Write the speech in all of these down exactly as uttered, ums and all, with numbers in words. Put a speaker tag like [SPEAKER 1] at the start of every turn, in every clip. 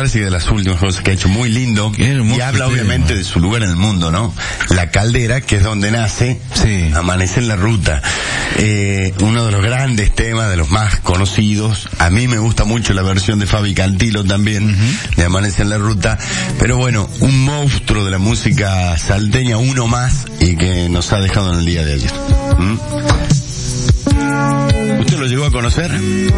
[SPEAKER 1] parece que de las últimas cosas que ha hecho, muy lindo, y habla obviamente de su lugar en el mundo, ¿no? La Caldera, que es donde nace, sí. Amanece en la Ruta. Eh, uno de los grandes temas, de los más conocidos. A mí me gusta mucho la versión de Fabi Cantilo también, uh-huh. de Amanece en la Ruta. Pero bueno, un monstruo de la música salteña, uno más, y que nos ha dejado en el día de ayer. ¿Mm? ¿Usted lo llegó a conocer?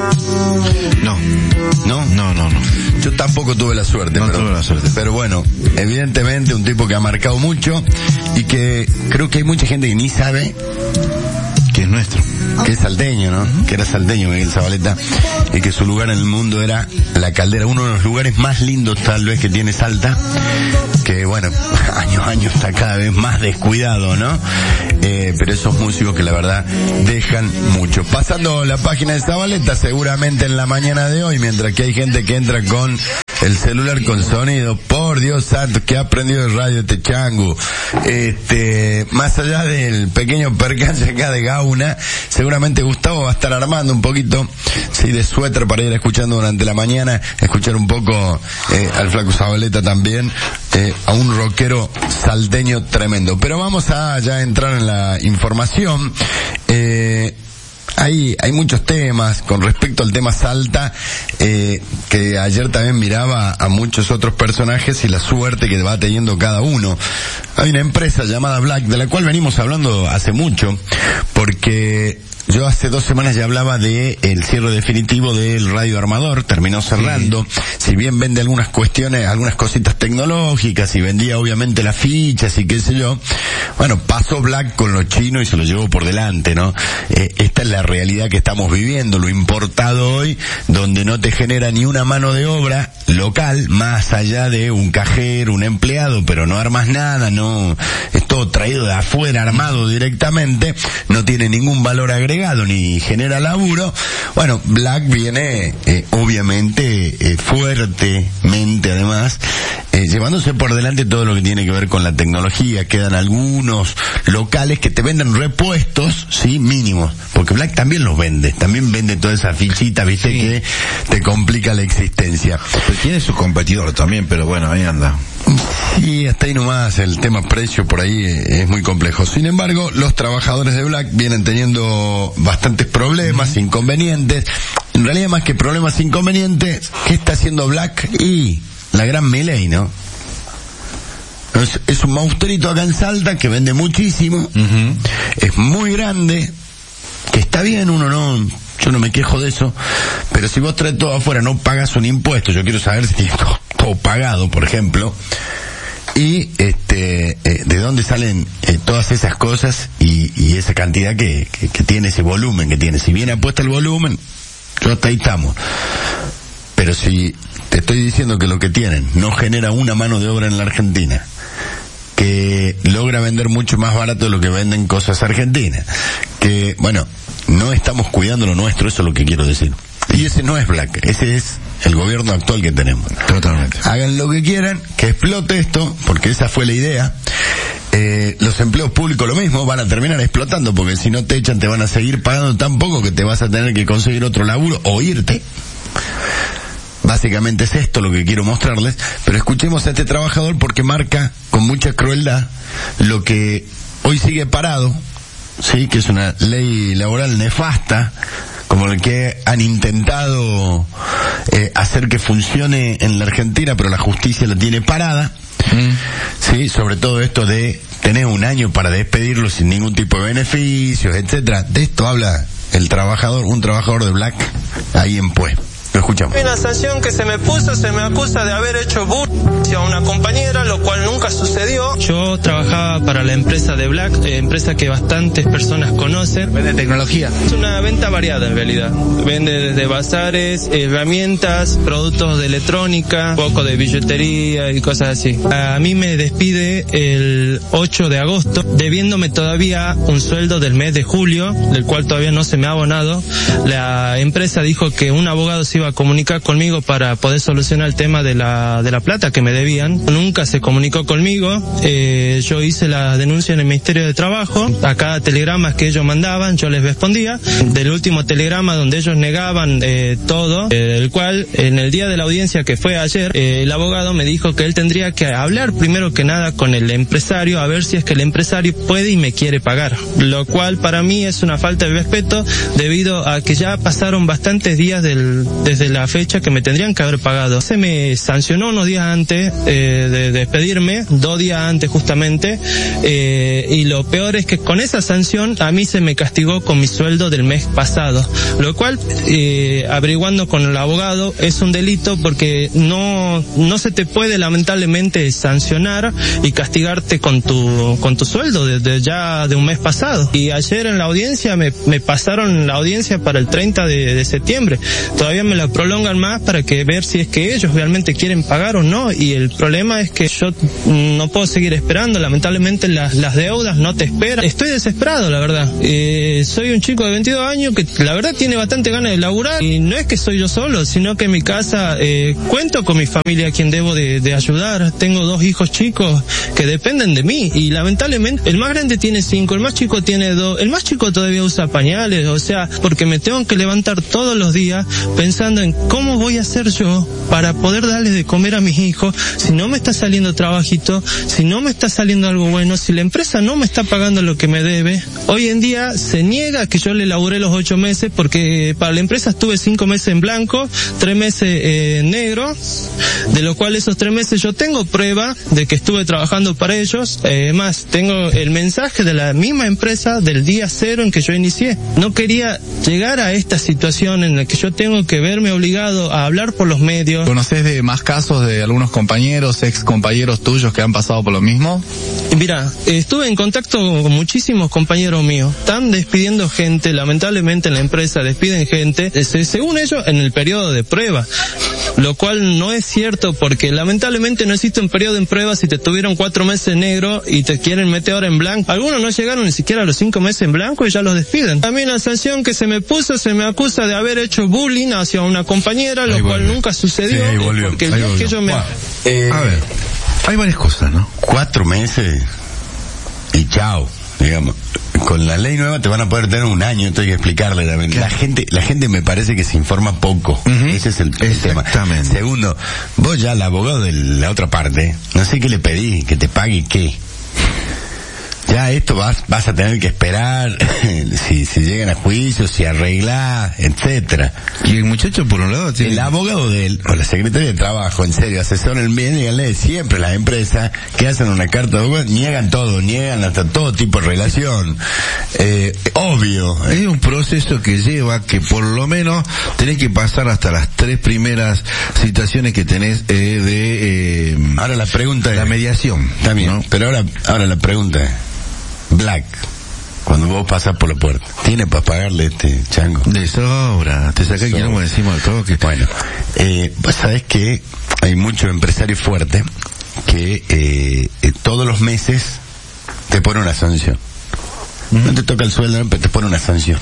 [SPEAKER 2] No.
[SPEAKER 1] ¿No?
[SPEAKER 2] No, no, no.
[SPEAKER 1] Yo tampoco tuve la suerte.
[SPEAKER 2] No
[SPEAKER 1] pero,
[SPEAKER 2] tuve la suerte.
[SPEAKER 1] Pero bueno, evidentemente un tipo que ha marcado mucho y que creo que hay mucha gente que ni sabe
[SPEAKER 2] que es nuestro.
[SPEAKER 1] Que es salteño, ¿no? Uh-huh. Que era salteño Miguel Zavaleta y que su lugar en el mundo era la Caldera, uno de los lugares más lindos tal vez que tiene Salta, que bueno, año a año está cada vez más descuidado, ¿no? Eh, pero esos músicos que la verdad dejan mucho. Pasando la página de Zavaleta, seguramente en la mañana de hoy, mientras que hay gente que entra con el celular con sonido, por Dios santo, que ha aprendido el radio este chango. Este, más allá del pequeño percance acá de Gauna, seguramente Gustavo va a estar armando un poquito, sí, de suéter para ir escuchando durante la mañana, escuchar un poco eh, al Flaco Zavaleta también, eh, a un rockero salteño tremendo. Pero vamos a ya entrar en la información. Eh, Hay, hay muchos temas con respecto al tema Salta, eh, que ayer también miraba a muchos otros personajes y la suerte que va teniendo cada uno. Hay una empresa llamada Black, de la cual venimos hablando hace mucho, porque yo hace dos semanas ya hablaba de el cierre definitivo del Radio Armador, terminó cerrando, sí. Si bien vende algunas cuestiones, algunas cositas tecnológicas y vendía obviamente las fichas y qué sé yo, bueno, pasó Black con los chinos y se lo llevó por delante, ¿no? Eh, esta es la realidad que estamos viviendo, lo importado hoy, donde no te genera ni una mano de obra local, más allá de un cajero, un empleado, pero no armas nada, no, es todo traído de afuera, armado directamente, no tiene ningún valor agregado ni genera laburo. Bueno, Black viene eh, obviamente eh, fuertemente además eh, llevándose por delante todo lo que tiene que ver con la tecnología. Quedan algunos locales que te venden repuestos, sí, mínimos, porque Black también los vende, también vende toda esa fichita, viste, sí, que te complica la existencia.
[SPEAKER 2] Pero tiene su competidor también, pero bueno, ahí anda.
[SPEAKER 1] Sí, hasta ahí nomás, el tema precio por ahí es muy complejo. Sin embargo, los trabajadores de Black vienen teniendo bastantes problemas, inconvenientes. En realidad, más que problemas, inconvenientes, ¿qué está haciendo Black? Y la gran Milei, ¿no? Es, es un monstruito acá en Salta que vende muchísimo, uh-huh. Es muy grande, que está bien, uno no... Yo no me quejo de eso, pero si vos traes todo afuera, no pagas un impuesto, yo quiero saber si tienes todo, todo pagado, por ejemplo, y este eh, de dónde salen eh, todas esas cosas y, y esa cantidad que, que, que tiene, ese volumen que tiene. Si bien apuesta el volumen, yo hasta ahí estamos. Pero si te estoy diciendo que lo que tienen no genera una mano de obra en la Argentina, que logra vender mucho más barato de lo que venden cosas argentinas, que, bueno, no estamos cuidando lo nuestro, eso es lo que quiero decir. Y ese no es Black, ese es el gobierno actual que tenemos.
[SPEAKER 2] Totalmente.
[SPEAKER 1] Hagan lo que quieran, que explote esto, porque esa fue la idea. Eh, los empleos públicos lo mismo, van a terminar explotando, porque si no te echan te van a seguir pagando tan poco que te vas a tener que conseguir otro laburo o irte. Básicamente es esto lo que quiero mostrarles, pero escuchemos a este trabajador porque marca con mucha crueldad lo que hoy sigue parado, sí, que es una ley laboral nefasta, como el que han intentado eh, hacer que funcione en la Argentina, pero la justicia la tiene parada, mm. sí, sobre todo esto de tener un año para despedirlo sin ningún tipo de beneficios, etcétera. De esto habla el trabajador, un trabajador de Black ahí en Pue. Lo escuchamos.
[SPEAKER 3] Hay una sanción que se me puso, se me acusa de haber hecho bullying a una compañera, lo cual nunca sucedió. Yo trabajaba para la empresa de Black, eh, empresa que bastantes personas conocen.
[SPEAKER 2] Vende tecnología.
[SPEAKER 3] Es una venta variada en realidad. Vende desde bazares, herramientas, productos de electrónica, un poco de billetería y cosas así. A mí me despide el ocho de agosto, debiéndome todavía un sueldo del mes de julio, del cual todavía no se me ha abonado. La empresa dijo que un abogado se iba iba a comunicar conmigo para poder solucionar el tema de la de la plata que me debían. Nunca se comunicó conmigo. Eh, yo hice la denuncia en el Ministerio de Trabajo. A cada telegrama que ellos mandaban, yo les respondía. Del último telegrama donde ellos negaban eh, todo, eh, el cual en el día de la audiencia que fue ayer, eh, el abogado me dijo que él tendría que hablar primero que nada con el empresario a ver si es que el empresario puede y me quiere pagar. Lo cual para mí es una falta de respeto debido a que ya pasaron bastantes días del, desde la fecha que me tendrían que haber pagado. Se me sancionó unos días antes eh, de despedirme, dos días antes justamente, eh, y lo peor es que con esa sanción a mí se me castigó con mi sueldo del mes pasado, lo cual eh, averiguando con el abogado es un delito porque no no se te puede lamentablemente sancionar y castigarte con tu con tu sueldo desde ya de un mes pasado. Y ayer en la audiencia me, me pasaron la audiencia para el treinta de, de septiembre. Todavía me la prolongan más para que ver si es que ellos realmente quieren pagar o no, y el problema es que yo no puedo seguir esperando. Lamentablemente las, las deudas no te esperan. Estoy desesperado, la verdad. Eh, soy un chico de veintidós años que la verdad tiene bastante ganas de laburar, y no es que soy yo solo, sino que en mi casa eh, cuento con mi familia a quien debo de, de ayudar. Tengo dos hijos chicos que dependen de mí, y lamentablemente el más grande tiene cinco, el más chico tiene dos, el más chico todavía usa pañales, o sea, porque me tengo que levantar todos los días pensando en cómo voy a hacer yo para poder darles de comer a mis hijos si no me está saliendo trabajito, si no me está saliendo algo bueno, si la empresa no me está pagando lo que me debe. Hoy en día se niega que yo le laburé los ocho meses porque para la empresa estuve cinco meses en blanco, tres meses eh, en negro, de lo cual esos tres meses yo tengo prueba de que estuve trabajando para ellos. Eh, más, tengo el mensaje de la misma empresa del día cero en que yo inicié. No quería llegar a esta situación en la que yo tengo que verme obligado a hablar por los medios.
[SPEAKER 4] ¿Conoces de más casos de algunos compañeros, ex compañeros tuyos que han pasado por lo mismo?
[SPEAKER 3] Mira, estuve en contacto con muchísimos compañeros míos. Están despidiendo gente, lamentablemente en la empresa despiden gente, según ellos, en el periodo de prueba. Lo cual no es cierto porque lamentablemente no existe un periodo en prueba si te tuvieron cuatro meses en negro y te quieren meter ahora en blanco. Algunos no llegaron ni siquiera a los cinco meses en blanco y ya los despiden. También la sanción que se me puso, se me acusa de haber hecho bullying hacia una compañera, lo
[SPEAKER 2] ahí
[SPEAKER 3] cual
[SPEAKER 2] volvió.
[SPEAKER 3] nunca sucedió.
[SPEAKER 2] Sí, ahí volvió,
[SPEAKER 3] porque el
[SPEAKER 2] ahí
[SPEAKER 3] día
[SPEAKER 2] volvió.
[SPEAKER 3] que yo me...
[SPEAKER 2] Wow. Eh, a ver, hay varias cosas, ¿no?
[SPEAKER 1] Cuatro meses y chao, digamos. Con la ley nueva te van a poder tener un año, esto hay que explicarle también. La gente, la gente me parece que se informa poco. Uh-huh. Ese es el, el tema. Segundo, vos ya, el abogado de la otra parte, no sé qué le pedí, que te pague qué. Ya esto vas, vas a tener que esperar si, si llegan a juicio, si arreglás, etcétera.
[SPEAKER 2] Y el muchacho por un lado tiene...
[SPEAKER 1] El abogado de él, o la secretaria de trabajo, en serio, asesoran bien, díganle siempre las empresas que hacen una carta de abogado, niegan todo, niegan hasta todo tipo de relación. Eh, obvio.
[SPEAKER 2] Es un proceso que lleva que por lo menos tenés que pasar hasta las tres primeras citaciones que tenés eh, de... Eh,
[SPEAKER 1] ahora la pregunta es...
[SPEAKER 2] La mediación.
[SPEAKER 1] También,
[SPEAKER 2] ¿no?
[SPEAKER 1] Pero ahora, ahora la pregunta es... Black, cuando vos pasas por la puerta, ¿tiene para pagarle este chango?
[SPEAKER 2] De sobra, te saca el quilombo encima del toque.
[SPEAKER 1] Bueno, eh, vos sabés que hay muchos empresarios fuertes que eh, eh, todos los meses te ponen una sanción. Mm. No te toca el sueldo, pero te pone una sanción.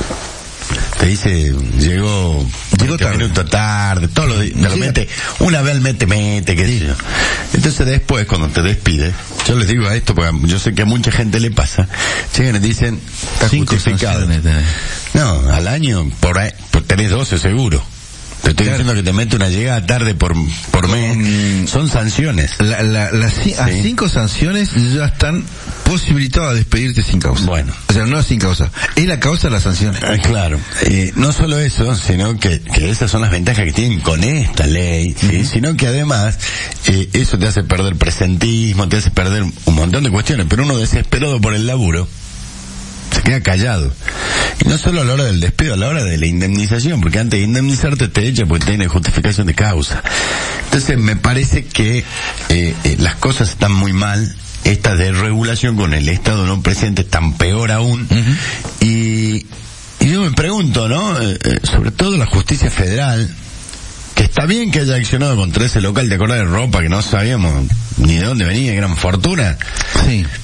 [SPEAKER 1] Te dice, llegó, llegó tarde. minutos tarde, todos los días, te lo mete, una vez al mete, mete, qué sé yo. Entonces después, cuando te despide, yo les digo a esto, porque yo sé que a mucha gente le pasa, llegan y dicen, está justificado. No, al año, por ahí, por tenés doce seguro. Te estoy claro. diciendo que te mete una llegada tarde por por mes. Son sanciones.
[SPEAKER 2] La, la, las sí. a cinco sanciones ya están posibilitados a despedirte sin causa.
[SPEAKER 1] Bueno.
[SPEAKER 2] O sea, no sin causa. Es la causa de las sanciones.
[SPEAKER 1] Eh, claro. Eh, no solo eso, sino que, que esas son las ventajas que tienen con esta ley, ¿sí? Uh-huh. Sino que además, eh, eso te hace perder presentismo, te hace perder un montón de cuestiones, pero uno desesperado por el laburo, se queda callado. Y no solo a la hora del despido, a la hora de la indemnización, porque antes de indemnizarte te echa porque tiene justificación de causa. Entonces me parece que eh, eh, las cosas están muy mal. Esta desregulación con el Estado no presente están peor aún. Uh-huh. Y, y yo me pregunto, ¿no? Eh, sobre todo la justicia federal, que está bien que haya accionado contra ese local de acordar de ropa que no sabíamos ni de dónde venía, gran fortuna.
[SPEAKER 2] Sí.
[SPEAKER 1] ¿Por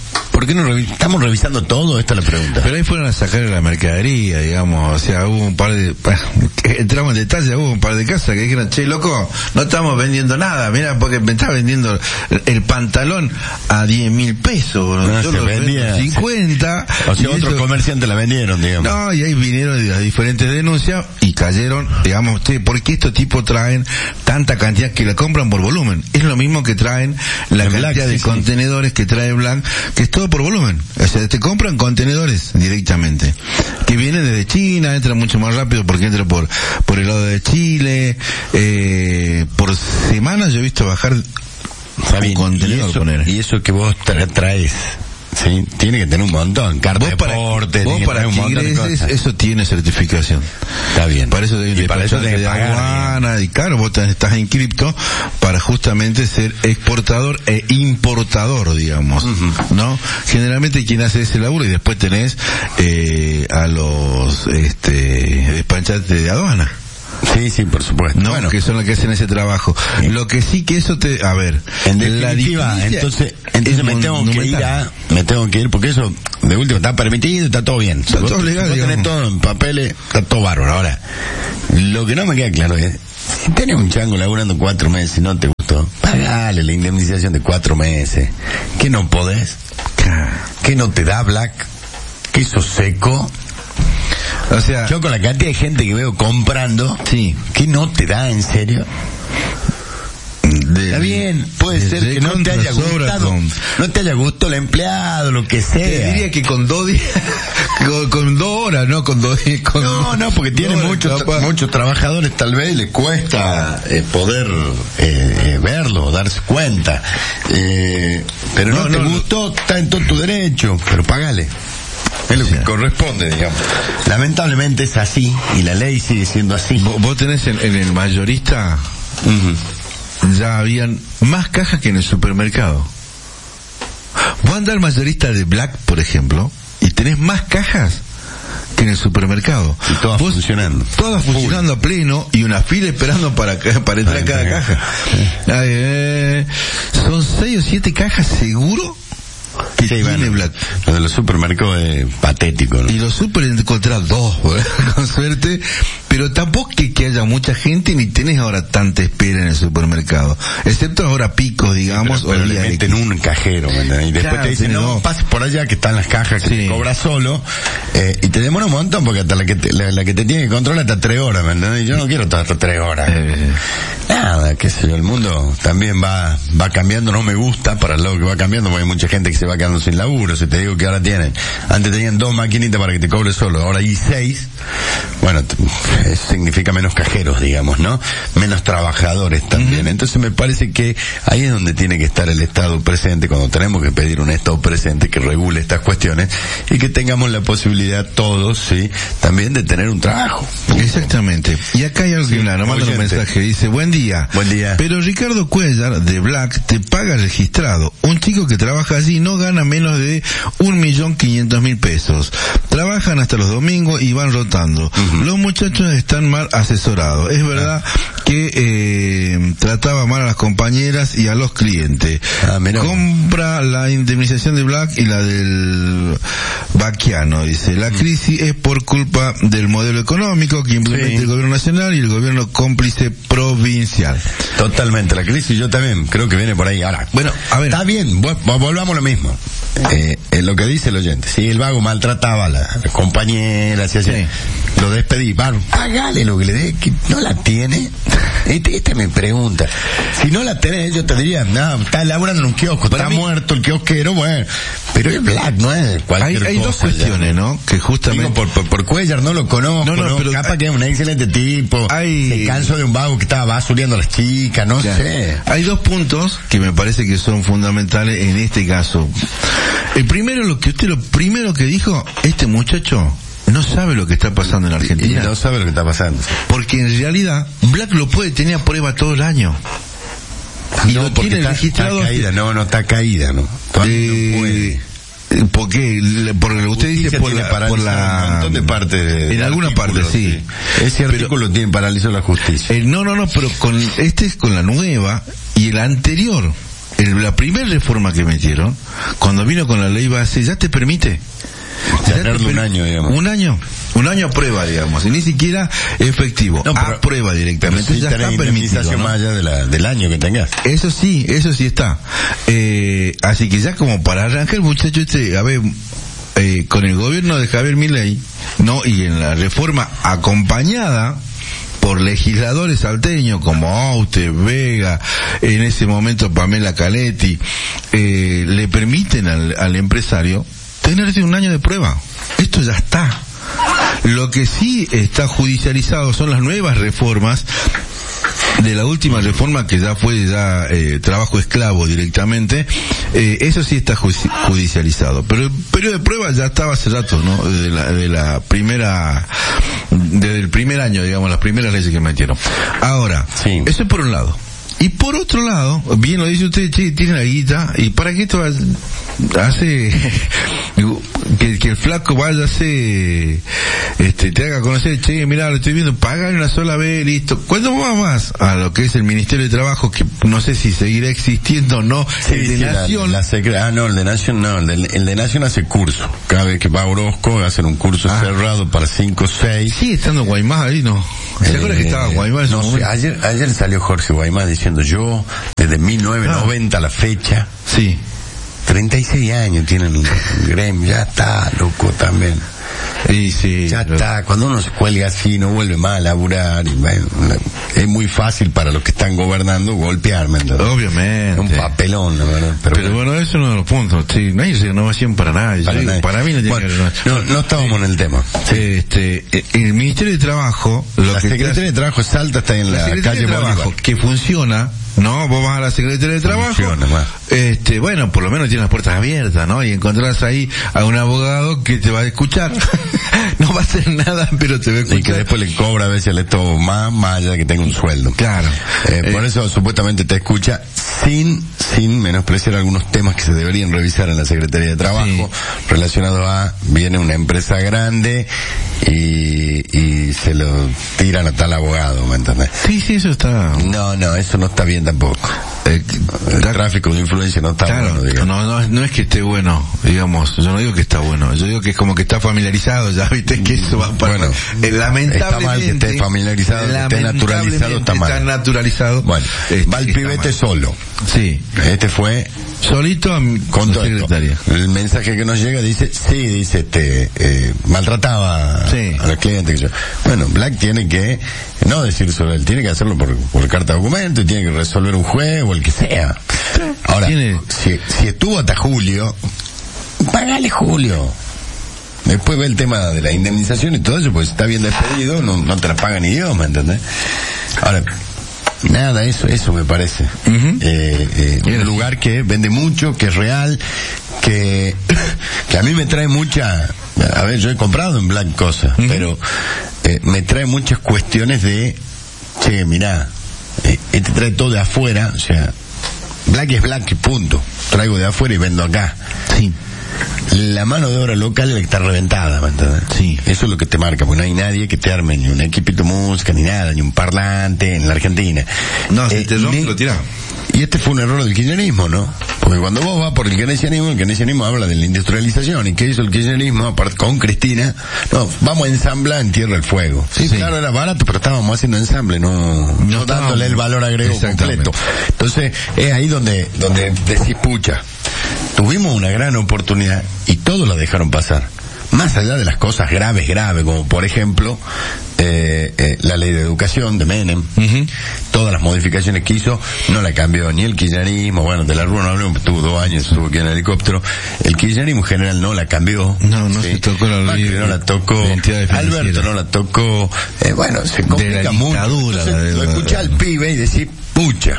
[SPEAKER 1] ¿por qué no revi- estamos revisando todo? Esta es la pregunta.
[SPEAKER 2] Pero ahí fueron a sacar la mercadería, digamos, o sea, hubo un par de, entramos en detalle, hubo un par de casas que dijeron, che, loco, no estamos vendiendo nada, mira, porque me está vendiendo el pantalón a diez mil pesos,
[SPEAKER 1] No,
[SPEAKER 2] yo
[SPEAKER 1] se
[SPEAKER 2] lo
[SPEAKER 1] vendía,
[SPEAKER 2] vendo cincuenta.
[SPEAKER 1] O sea,
[SPEAKER 2] y
[SPEAKER 1] otros
[SPEAKER 2] eso-
[SPEAKER 1] comerciantes la vendieron, digamos.
[SPEAKER 2] No, y ahí vinieron de las diferentes denuncias y cayeron, digamos, che, ¿por qué estos tipos traen tanta cantidad que la compran por volumen? Es lo mismo que traen la
[SPEAKER 1] El
[SPEAKER 2] cantidad
[SPEAKER 1] Black,
[SPEAKER 2] de
[SPEAKER 1] sí, sí.
[SPEAKER 2] contenedores que trae Black, que es todo por volumen. O sea, te compran contenedores directamente, que vienen desde China, entra mucho más rápido porque entra por por el lado de Chile, eh, por semana yo he visto bajar
[SPEAKER 1] Está bien,
[SPEAKER 2] un contenedor,
[SPEAKER 1] y eso,
[SPEAKER 2] poner.
[SPEAKER 1] y eso que vos tra- traes, ¿sí? Tiene que tener un montón, carta de
[SPEAKER 2] Vos para,
[SPEAKER 1] deporte,
[SPEAKER 2] vos
[SPEAKER 1] tiene que
[SPEAKER 2] para
[SPEAKER 1] traer un montón de
[SPEAKER 2] ingreses,
[SPEAKER 1] cosas.
[SPEAKER 2] eso tiene certificación.
[SPEAKER 1] Está bien.
[SPEAKER 2] Para eso hay
[SPEAKER 1] y para eso tenés
[SPEAKER 2] de
[SPEAKER 1] que pagar,
[SPEAKER 2] aduana, y claro, vos tenés- estás inscripto para justamente ser exportador e importador, digamos,
[SPEAKER 1] Ujú.
[SPEAKER 2] ¿no? Generalmente quien hace ese laburo y después tenés eh, a los este despachantes de aduana,
[SPEAKER 1] Sí, sí, por supuesto.
[SPEAKER 2] ¿no?
[SPEAKER 1] Bueno,
[SPEAKER 2] Que son los que hacen ese trabajo.
[SPEAKER 1] Sí.
[SPEAKER 2] Lo que sí que eso te, a ver,
[SPEAKER 1] en
[SPEAKER 2] la
[SPEAKER 1] definitiva,
[SPEAKER 2] diferencia
[SPEAKER 1] entonces,
[SPEAKER 2] es
[SPEAKER 1] entonces me tengo que ir
[SPEAKER 2] monumental.
[SPEAKER 1] a, me tengo que ir porque eso, de último, está permitido, está todo bien.
[SPEAKER 2] Está
[SPEAKER 1] Vos-
[SPEAKER 2] todo legal,
[SPEAKER 1] vos tenés
[SPEAKER 2] digamos.
[SPEAKER 1] todo en papeles, está todo bárbaro. Ahora, lo que no me queda claro es, si tenés un chango laburando cuatro meses y no te gustó, pagale la indemnización de cuatro meses. ¿Qué no podés? ¿Qué no te da Black? ¿Qué sos seco?
[SPEAKER 2] O sea,
[SPEAKER 1] Yo con la cantidad de gente que veo comprando,
[SPEAKER 2] sí,
[SPEAKER 1] ¿qué no te da en serio?
[SPEAKER 2] de-
[SPEAKER 1] Está bien, puede
[SPEAKER 2] de-
[SPEAKER 1] ser
[SPEAKER 2] de
[SPEAKER 1] que no te
[SPEAKER 2] contra
[SPEAKER 1] haya
[SPEAKER 2] sobra
[SPEAKER 1] gustado,
[SPEAKER 2] con-
[SPEAKER 1] no te haya gustado el empleado, lo que sea.
[SPEAKER 2] Te diría que con dos días, con, con dos horas, no con dos días. Con
[SPEAKER 1] No, no, porque tiene
[SPEAKER 2] dos horas,
[SPEAKER 1] muchos
[SPEAKER 2] capaz.
[SPEAKER 1] muchos trabajadores, tal vez les cuesta eh, poder eh, eh, verlo, darse cuenta. Eh, pero no,
[SPEAKER 2] No,
[SPEAKER 1] te
[SPEAKER 2] no,
[SPEAKER 1] gustó, está en todo tu derecho, pero pagale. Es lo que corresponde, digamos. Lamentablemente es así, y la ley sigue siendo así.
[SPEAKER 2] Vos, vos tenés en, en el mayorista,
[SPEAKER 1] Ujú.
[SPEAKER 2] ya habían más cajas que en el supermercado. Vos andás al mayorista de Black, por ejemplo, y tenés más cajas que en el supermercado.
[SPEAKER 1] Y todas
[SPEAKER 2] Vos-
[SPEAKER 1] funcionando.
[SPEAKER 2] Todas funcionando a pleno y una fila esperando para, ca- para entrar a cada caja. Ay, eh, son seis o siete cajas seguro que
[SPEAKER 1] Sí,
[SPEAKER 2] tiene
[SPEAKER 1] bueno,
[SPEAKER 2] Black.
[SPEAKER 1] lo de los supermercados es patético, ¿no?
[SPEAKER 2] Y los super encontrar dos, con suerte, pero tampoco que, que haya mucha gente ni tenés ahora tanta espera en el supermercado, excepto ahora picos, digamos,
[SPEAKER 1] pero, pero
[SPEAKER 2] o
[SPEAKER 1] le
[SPEAKER 2] día
[SPEAKER 1] meten
[SPEAKER 2] X.
[SPEAKER 1] un cajero, ¿me entendés? Y después
[SPEAKER 2] Claro,
[SPEAKER 1] te dicen,
[SPEAKER 2] tiene
[SPEAKER 1] no,
[SPEAKER 2] dos.
[SPEAKER 1] pases por allá que están las cajas que
[SPEAKER 2] Sí.
[SPEAKER 1] te cobras solo, eh, y te demora un montón porque hasta la que te, la, la que te tiene que controlar hasta tres horas, ¿me entendés? Y yo no quiero estar hasta tres horas.
[SPEAKER 2] Eh,
[SPEAKER 1] Nada, qué sé yo, el mundo también va, va cambiando, no me gusta para el lado que va cambiando, porque hay mucha gente que se va quedando sin laburo, si te digo que ahora tienen, antes tenían dos maquinitas para que te cobres solo, ahora hay seis, bueno, t- eso significa menos cajeros, digamos, ¿no? Menos trabajadores también, entonces me parece que ahí es donde tiene que estar el Estado presente, cuando tenemos que pedir un Estado presente que regule estas cuestiones, y que tengamos la posibilidad todos, sí, también de tener un trabajo.
[SPEAKER 2] Exactamente. Y acá hay algo que, claro, manda un
[SPEAKER 1] oyente.
[SPEAKER 2] mensaje, dice, buen día.
[SPEAKER 1] Buen día.
[SPEAKER 2] Pero Ricardo Cuellar, de Black, te paga registrado. Un chico que trabaja allí no gana menos de un millón quinientos mil pesos. Trabajan hasta los domingos y van rotando.
[SPEAKER 1] Ujú.
[SPEAKER 2] Los muchachos están mal asesorados. Es verdad que eh, trataba mal a las compañeras y a los clientes.
[SPEAKER 1] Ah, mirá.
[SPEAKER 2] Compra la indemnización de Black y la del Baquiano, dice. La crisis es por culpa del modelo económico que implementa
[SPEAKER 1] Sí.
[SPEAKER 2] el gobierno nacional y el gobierno cómplice provincial.
[SPEAKER 1] Totalmente, la crisis yo también creo que viene por ahí. Ahora,
[SPEAKER 2] Bueno, a ver.
[SPEAKER 1] está bien, vol- volvamos a lo mismo. Eh, es lo que dice el oyente. Si el vago maltrataba a la, a la compañera, si hacía,
[SPEAKER 2] Sí.
[SPEAKER 1] lo despedí, va, pagale lo que le dé, que no la tiene. Este, este me pregunta. Si no la tenés, yo te diría, no, está laburando en un kiosco,
[SPEAKER 2] Para
[SPEAKER 1] está
[SPEAKER 2] mí-
[SPEAKER 1] muerto el kiosquero, bueno, pero es Black, no es
[SPEAKER 2] Hay,
[SPEAKER 1] cualquier
[SPEAKER 2] hay
[SPEAKER 1] cosa.
[SPEAKER 2] dos cuestiones,
[SPEAKER 1] ya.
[SPEAKER 2] ¿no? Que justamente...
[SPEAKER 1] Digo, por, por, por Cuellar no lo conozco,
[SPEAKER 2] No,
[SPEAKER 1] no,
[SPEAKER 2] no, pero
[SPEAKER 1] capaz
[SPEAKER 2] hay-
[SPEAKER 1] que es un excelente tipo,
[SPEAKER 2] hay-
[SPEAKER 1] se cansó de un vago que estaba basureando a las chicas, no
[SPEAKER 2] Ya.
[SPEAKER 1] sé.
[SPEAKER 2] Hay dos puntos que me parece que son fundamentales en este caso. El primero, lo que usted lo primero que dijo, este muchacho no sabe lo que está pasando en
[SPEAKER 1] Y
[SPEAKER 2] Argentina.
[SPEAKER 1] no sabe lo que está pasando.
[SPEAKER 2] Porque en realidad, Black lo puede tener a prueba todo el año. Y
[SPEAKER 1] No,
[SPEAKER 2] lo
[SPEAKER 1] porque
[SPEAKER 2] tiene
[SPEAKER 1] está,
[SPEAKER 2] registrado.
[SPEAKER 1] está caída, no, no está caída, ¿no? Todavía
[SPEAKER 2] Eh,
[SPEAKER 1] no puede.
[SPEAKER 2] ¿Por qué? Le- Porque lo que usted dice
[SPEAKER 1] Justicia
[SPEAKER 2] por
[SPEAKER 1] tiene
[SPEAKER 2] la, por
[SPEAKER 1] paralizado
[SPEAKER 2] la...
[SPEAKER 1] un montón de partes de-
[SPEAKER 2] En
[SPEAKER 1] de
[SPEAKER 2] alguna parte,
[SPEAKER 1] artículos,
[SPEAKER 2] sí.
[SPEAKER 1] Ese
[SPEAKER 2] Pero-
[SPEAKER 1] artículo tiene paralizado la justicia.
[SPEAKER 2] Eh, no, no, no, pero con este es con la nueva y el anterior el, la primera reforma que metieron, cuando vino con la ley base, ya te permite
[SPEAKER 1] tenerlo un año, digamos.
[SPEAKER 2] Un año, un año a prueba, digamos, y ni siquiera efectivo, no, pero, a prueba directamente,
[SPEAKER 1] sí, ya está permitido, ¿no? Más allá de la, del año que tengas.
[SPEAKER 2] Eso sí, eso sí está. Eh, así que ya como para arrancar, muchacho, este, a ver, eh, con el gobierno de Javier Milei, ¿no? Y en la reforma acompañada por legisladores salteños como Aute, Vega, en ese momento Pamela Caletti, eh, le permiten al, al empresario tenerse un año de prueba. Esto ya está. Lo que sí está judicializado son las nuevas reformas de la última reforma, que ya fue ya eh, trabajo esclavo directamente. Eh, eso sí está judicializado, pero el periodo de prueba ya estaba hace rato, ¿no? De la, de la primera, desde el primer año, digamos, las primeras leyes que metieron. Ahora, sí. Eso es por un lado. Y por otro lado, bien lo dice usted, che, tiene la guita, y para que esto hace que, que el flaco vaya a hacer, este, te haga conocer, che, mirá, lo estoy viendo, pagar una sola vez, listo. ¿Cuándo va más a lo que es el Ministerio de Trabajo, que no sé si seguirá existiendo o no?
[SPEAKER 1] Sí,
[SPEAKER 2] el de
[SPEAKER 1] sí,
[SPEAKER 2] Nación.
[SPEAKER 1] La, la secre- ah, no, el de Nación no, el de, el de Nación hace curso. Cada vez que va a Orozco, va a hacer un curso ah. cerrado para cinco o seis.
[SPEAKER 2] Sí, estando Guaymás ahí, ¿no? ¿Se
[SPEAKER 1] eh,
[SPEAKER 2] acuerda que estaba Guaymás?
[SPEAKER 1] No sé, ayer, ayer salió Jorge Guaymás diciendo, yo, desde mil novecientos noventa ah. a la fecha,
[SPEAKER 2] sí,
[SPEAKER 1] treinta y seis años tienen el gremio, ya está, loco, también.
[SPEAKER 2] Sí, sí.
[SPEAKER 1] Ya pero... está, cuando uno se cuelga así, no vuelve más a laburar, y, bueno, es muy fácil para los que están gobernando golpearme, ¿entendés?
[SPEAKER 2] Obviamente.
[SPEAKER 1] Un papelón, la verdad.
[SPEAKER 2] Pero, pero bueno, eso es uno de los puntos, sí, no hay renovación para nadie.
[SPEAKER 1] Para,
[SPEAKER 2] sí,
[SPEAKER 1] nadie.
[SPEAKER 2] para mí no tiene
[SPEAKER 1] bueno,
[SPEAKER 2] que haber
[SPEAKER 1] no, no estábamos sí. en el tema.
[SPEAKER 2] Sí. Este, el Ministerio de Trabajo, lo
[SPEAKER 1] la
[SPEAKER 2] que
[SPEAKER 1] Secretaría de Trabajo Salta está en la, la calle
[SPEAKER 2] de Trabajo,
[SPEAKER 1] Bolívar,
[SPEAKER 2] que funciona. No, vos vas a la Secretaría de Trabajo, funciona, este, bueno, por lo menos tienes las puertas abiertas, ¿no? Y encontrás ahí a un abogado que te va a escuchar. No va a hacer nada, pero te va a escuchar.
[SPEAKER 1] Y que después le cobra a veces le todo más, más allá de que tenga un sueldo.
[SPEAKER 2] Claro.
[SPEAKER 1] Eh, eh, por eso supuestamente te escucha sin, sin menospreciar algunos temas que se deberían revisar en la Secretaría de Trabajo, sí. relacionado a, viene una empresa grande y, y se lo tiran a tal abogado, ¿me entendés?
[SPEAKER 2] Sí, sí, eso está.
[SPEAKER 1] No, no, eso no está bien tampoco. Eh, el la... tráfico de influencia no está
[SPEAKER 2] claro,
[SPEAKER 1] bueno, digamos.
[SPEAKER 2] No, no, no es que esté bueno, digamos, yo no digo que está bueno, yo digo que es como que está familiarizado, ya viste que eso va para...
[SPEAKER 1] Bueno,
[SPEAKER 2] eh, lamentablemente,
[SPEAKER 1] está mal que esté familiarizado, que esté naturalizado, está mal.
[SPEAKER 2] Está naturalizado.
[SPEAKER 1] Bueno, este, va el pibete solo.
[SPEAKER 2] Sí.
[SPEAKER 1] Este fue...
[SPEAKER 2] solito a
[SPEAKER 1] con
[SPEAKER 2] la secretaria.
[SPEAKER 1] El mensaje que nos llega dice, sí, dice, este, eh, maltrataba
[SPEAKER 2] sí.
[SPEAKER 1] a los clientes. Bueno, Black tiene que, no decir sobre él, tiene que hacerlo por, por carta de documento y tiene que resolver un juez o el que sea. Ahora, ¿tiene? si, si estuvo hasta julio, pagale julio. Después ve el tema de la indemnización y todo eso, pues está bien despedido, no, no te la paga ni Dios, ¿me entendés? Ahora, nada, eso, eso me parece. Uh-huh. eh, eh, un lugar que vende mucho, que es real, que, que a mí me trae mucha, a ver, yo he comprado en Black cosas, uh-huh. pero eh, me trae muchas cuestiones de, che, mirá, eh, este trae todo de afuera, o sea, Black es Black, punto. Traigo de afuera y vendo acá.
[SPEAKER 2] Sí.
[SPEAKER 1] La mano de obra local está reventada, ¿me entiendes?
[SPEAKER 2] Sí.
[SPEAKER 1] Eso es lo que te marca, porque no hay nadie que te arme ni un equipito de música, ni nada, ni un parlante en la Argentina.
[SPEAKER 2] No, si
[SPEAKER 1] eh,
[SPEAKER 2] te rompe, lo tirás.
[SPEAKER 1] Y este fue un error del kirchnerismo, ¿no? Porque cuando vos vas por el keynesianismo, el keynesianismo habla de la industrialización. ¿Y qué hizo el kirchnerismo? Aparte con Cristina, no, vamos a ensamblar en Tierra del Fuego. Sí, sí, claro, era barato, pero estábamos haciendo ensamble, no, no, no dándole el valor agregado completo. Entonces, es ahí donde, donde decís, pucha, tuvimos una gran oportunidad y todos la dejaron pasar. Más allá de las cosas graves, graves, como por ejemplo, eh, eh, la ley de educación de Menem, uh-huh. todas las modificaciones que hizo, no la cambió ni el kirchnerismo, bueno, de la Rúa no hablemos, tuvo dos años, estuvo aquí en helicóptero, el kirchnerismo en general no la cambió.
[SPEAKER 2] No, no ¿sí? se tocó la ley.
[SPEAKER 1] No la tocó, Alberto no la tocó, eh, bueno, se complica mucho. Entonces,
[SPEAKER 2] de,
[SPEAKER 1] lo escucha al pibe y decir, pucha,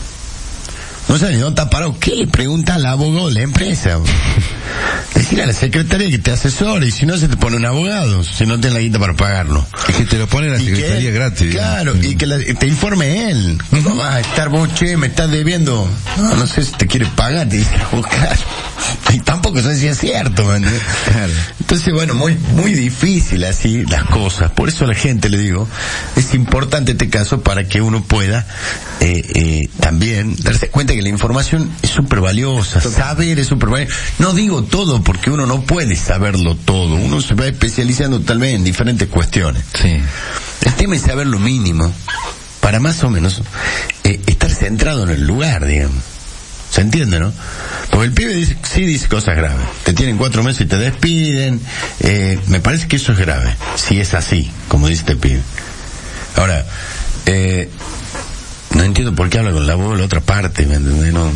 [SPEAKER 1] no sé ni dónde está parado, ¿qué le pregunta al abogado de la empresa? Decirle a la secretaria que te asesore, y si no se te pone un abogado, si no tienes la guita para pagarlo.
[SPEAKER 2] Es que te lo pone la secretaria
[SPEAKER 1] él,
[SPEAKER 2] gratis.
[SPEAKER 1] Claro,
[SPEAKER 2] ¿no?
[SPEAKER 1] y que la, te informe él. No uh-huh. vas a estar vos, che, me estás debiendo, no, no sé si te quiere pagar, te dice a buscar. Y tampoco sé si es cierto, man.
[SPEAKER 2] Claro.
[SPEAKER 1] Entonces, Entonces, bueno, muy muy difícil así las cosas. Por eso a la gente le digo, es importante este caso para que uno pueda eh, eh, también darse cuenta que la información es súper valiosa, saber es súper valioso. No digo todo porque uno no puede saberlo todo, uno se va especializando tal vez en diferentes cuestiones.
[SPEAKER 2] Sí.
[SPEAKER 1] El tema es saber lo mínimo para más o menos eh, estar centrado en el lugar, digamos. ¿Se entiende, no? Porque el pibe dice, sí dice cosas graves. Te tienen cuatro meses y te despiden. Eh, me parece que eso es grave. Si es así, como dice este pibe. Ahora, eh, no entiendo por qué habla con la voz de la otra parte, ¿me entendés? No...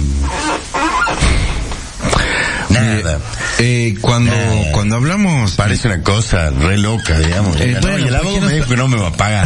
[SPEAKER 1] Nada.
[SPEAKER 2] Eh, cuando,
[SPEAKER 1] Nada.
[SPEAKER 2] cuando hablamos...
[SPEAKER 1] Parece una cosa re loca, digamos.
[SPEAKER 2] Eh,
[SPEAKER 1] no,
[SPEAKER 2] bueno,
[SPEAKER 1] y el abogado me dijo que no me va a pagar.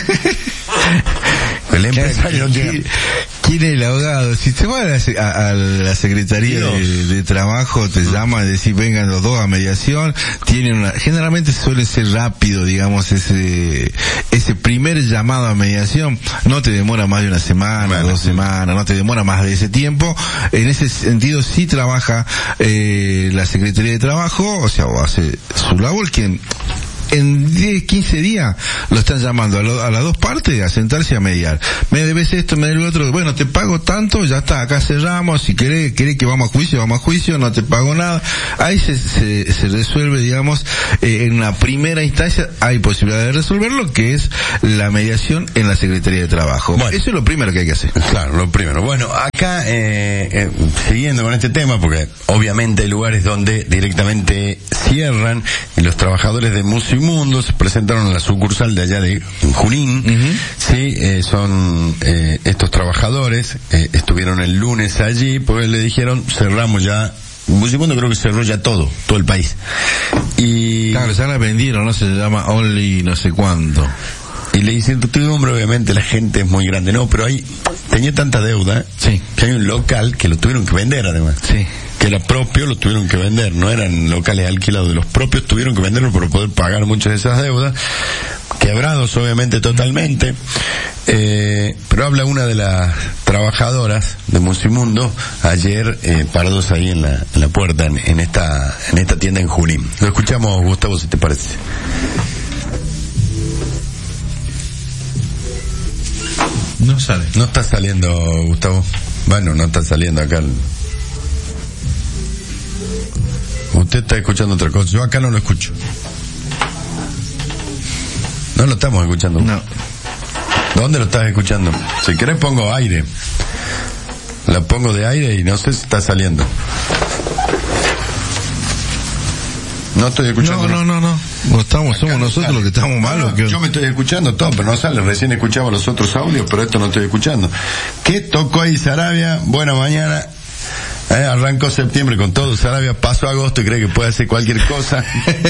[SPEAKER 1] El empresario no tiene...
[SPEAKER 2] ¿Quién es el abogado? Si te vas a la, a, a la Secretaría de, de Trabajo, te llama y decís vengan los dos a mediación, tienen una, generalmente suele ser rápido, digamos, ese, ese primer llamado a mediación, no te demora más de una semana, bueno, dos semanas, no te demora más de ese tiempo. En ese sentido sí trabaja, eh, la Secretaría de Trabajo, o sea, o hace su labor, quien, en diez, quince días lo están llamando a, lo, a las dos partes a sentarse a mediar. Me debes esto, me debes lo otro. Bueno, te pago tanto, ya está, acá cerramos. Si querés, querés que vamos a juicio, vamos a juicio, no te pago nada. Ahí se, se, se resuelve, digamos, eh, en la primera instancia hay posibilidad de resolverlo, que es la mediación en la Secretaría de Trabajo. Bueno, eso es lo primero que hay que hacer.
[SPEAKER 1] Claro, lo primero. Bueno, acá, eh, eh, siguiendo con este tema, porque obviamente hay lugares donde directamente cierran y los trabajadores de Musimundo se presentaron en la sucursal de allá de Junín. Uh-huh. Sí, eh, son eh, estos trabajadores, eh, estuvieron el lunes allí, pues le dijeron, cerramos ya. Musimundo creo que cerró ya todo, todo el país. Y...
[SPEAKER 2] Claro, ya la vendieron, ¿no? Se llama Only no sé cuánto.
[SPEAKER 1] Y le incertidumbre, obviamente la gente es muy grande, no, pero ahí tenía tanta deuda,
[SPEAKER 2] sí,
[SPEAKER 1] que hay un local que lo tuvieron que vender además.
[SPEAKER 2] Sí.
[SPEAKER 1] Que era propio, lo tuvieron que vender, no eran locales alquilados, de los propios tuvieron que venderlo para poder pagar muchas de esas deudas, quebrados obviamente totalmente, eh, pero habla una de las trabajadoras de Musimundo ayer, eh, parados ahí en la, en la puerta, en, en esta, en esta tienda en Junín. Lo escuchamos, Gustavo, si te parece.
[SPEAKER 2] No sale.
[SPEAKER 1] No está saliendo, Gustavo. Bueno, no está saliendo acá el... Usted está escuchando otra cosa. Yo acá no lo escucho. No lo estamos escuchando.
[SPEAKER 2] No.
[SPEAKER 1] ¿Dónde lo estás escuchando? Si querés pongo aire. La pongo de aire y no sé si está saliendo. No estoy escuchando.
[SPEAKER 2] No, no, no, no. No estamos, somos nosotros
[SPEAKER 1] sale.
[SPEAKER 2] Los que estamos malos.
[SPEAKER 1] No,
[SPEAKER 2] que...
[SPEAKER 1] Yo me estoy escuchando todo, pero no sale. Recién escuchaba los otros audios, pero esto no estoy escuchando. ¿Qué tocó ahí, Sarabia? Buena mañana. Eh, arrancó septiembre con todo, Sarabia pasó agosto y cree que puede hacer cualquier cosa.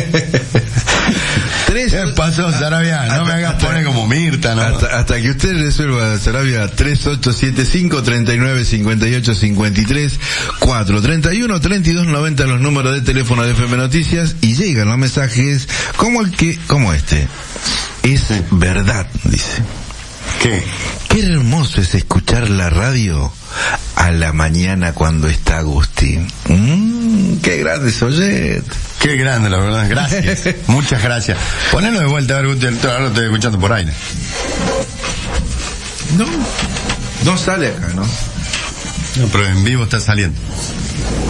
[SPEAKER 2] Tres,
[SPEAKER 1] ¿Qué pasó, Sarabia? No me hagas poner como Mirta, ¿no?
[SPEAKER 2] Hasta, hasta que usted resuelva, Sarabia, tres ocho siete cinco, tres nueve cinco ocho cinco tres, cuatro, treinta y uno, treinta y dos, noventa los números de teléfono de F M Noticias y llegan los mensajes como el que, como este. Es verdad, dice.
[SPEAKER 1] ¿Qué?
[SPEAKER 2] Qué hermoso es escuchar la radio a la mañana cuando está Agustín. Mm, qué grande oye.
[SPEAKER 1] Qué grande, la verdad. Gracias. Muchas gracias. Ponelo de vuelta, a ver, Agustín. Ahora lo estoy escuchando por aire.
[SPEAKER 2] No, no sale acá, ¿no?
[SPEAKER 1] No, pero en vivo está saliendo.